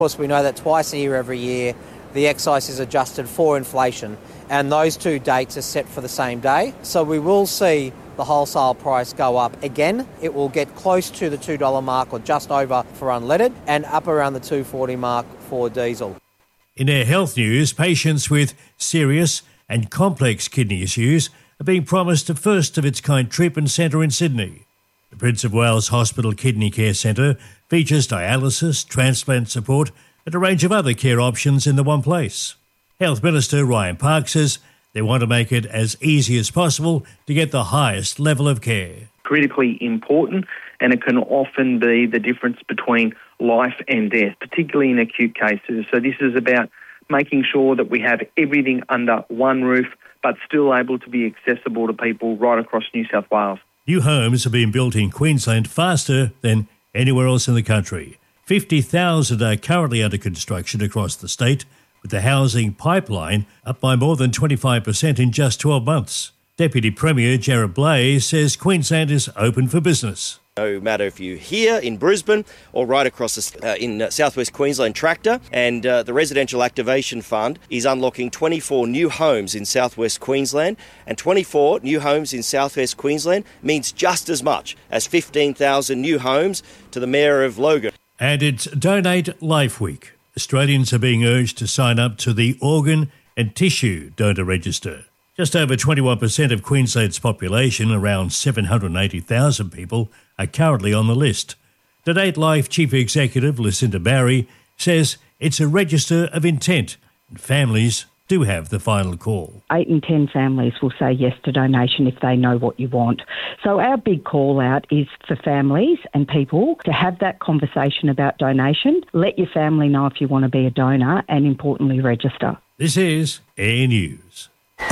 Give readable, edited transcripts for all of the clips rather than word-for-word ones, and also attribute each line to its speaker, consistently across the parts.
Speaker 1: course, we know that twice a year every year the excise is adjusted for inflation, and those two dates are set for the same day. So we will see the wholesale price go up again. It will get close to the $2 mark or just over for unleaded and up around the $2.40 mark for diesel.
Speaker 2: In our health news, patients with serious and complex kidney issues are being promised a first-of-its-kind treatment centre in Sydney. The Prince of Wales Hospital Kidney Care Centre features dialysis, transplant support and a range of other care options in the one place. Health Minister Ryan Park says they want to make it as easy as possible to get the highest level of care.
Speaker 3: Critically important, and it can often be the difference between life and death, particularly in acute cases. So this is about making sure that we have everything under one roof, but still able to be accessible to people right across New South Wales.
Speaker 2: New homes are being built in Queensland faster than anywhere else in the country. 50,000 are currently under construction across the state, with the housing pipeline up by more than 25% in just 12 months. Deputy Premier Gerard Blay says Queensland is open for business.
Speaker 4: No matter if you're here in Brisbane or right across in southwest Queensland, Tractor, and the Residential Activation Fund is unlocking 24 new homes in southwest Queensland, and 24 new homes in southwest Queensland means just as much as 15,000 new homes to the Mayor of Logan.
Speaker 2: And it's Donate Life Week. Australians are being urged to sign up to the Organ and Tissue Donor Register. Just over 21% of Queensland's population, around 780,000 people, are currently on the list. Donate Life Chief Executive Lucinda Barry says it's a register of intent and families do have the final call.
Speaker 5: 8 in 10 families will say yes to donation if they know what you want. So our big call out is for families and people to have that conversation about donation. Let your family know if you want to be a donor and importantly register.
Speaker 2: This is Air News.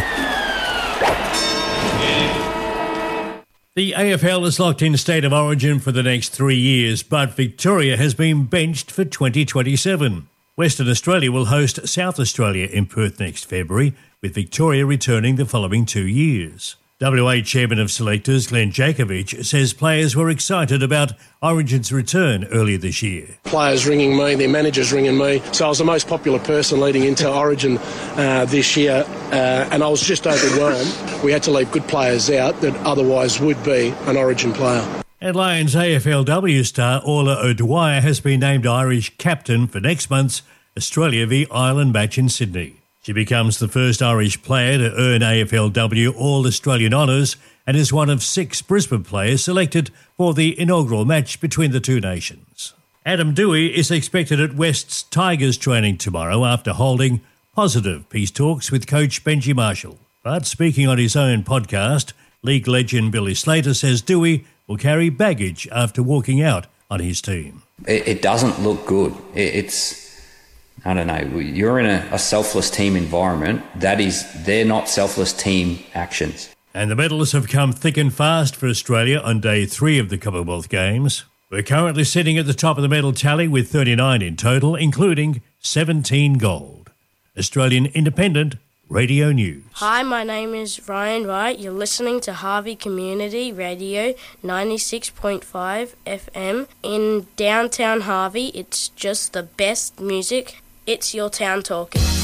Speaker 2: The AFL is locked in state of origin for the next 3 years, but Victoria has been benched for 2027. Western Australia will host South Australia in Perth next February, with Victoria returning the following 2 years. WA Chairman of Selectors Glenn Jakovich says players were excited about Origin's return earlier this year.
Speaker 6: Players ringing me, their managers ringing me. So I was the most popular person leading into Origin this year, and I was just overwhelmed. We had to leave good players out that otherwise would be an Origin player.
Speaker 2: And Lions AFLW star Orla O'Dwyer has been named Irish captain for next month's Australia v Ireland match in Sydney. She becomes the first Irish player to earn AFLW All-Australian honours and is one of 6 Brisbane players selected for the inaugural match between the two nations. Adam Doueihi is expected at West's Tigers training tomorrow after holding positive peace talks with coach Benji Marshall. But speaking on his own podcast, league legend Billy Slater says Doueihi will carry baggage after walking out on his team.
Speaker 7: It doesn't look good. I don't know, you're in a selfless team environment. They're not selfless team actions.
Speaker 2: And the medals have come thick and fast for Australia on day 3 of the Commonwealth Games. We're currently sitting at the top of the medal tally with 39 in total, including 17 gold. Australian Independent Radio News.
Speaker 8: Hi, my name is Ryan Wright. You're listening to Harvey Community Radio 96.5 FM. In downtown Harvey, it's just the best music. It's your town talking.